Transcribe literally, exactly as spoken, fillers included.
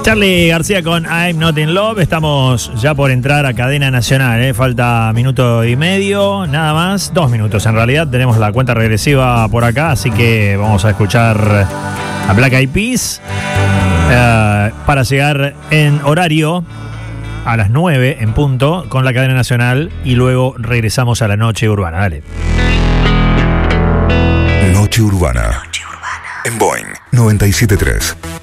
Charly García con I'm Not In Love. Estamos ya por entrar a cadena nacional, ¿eh? Falta minuto y medio, nada más, dos minutos en realidad. Tenemos la cuenta regresiva por acá, así que vamos a escuchar a Black Eyed Peas eh, para llegar en horario a las nueve en punto con la cadena nacional y luego regresamos a la noche urbana. Dale. Noche Urbana. Noche Urbana. En Boeing noventa y siete punto tres.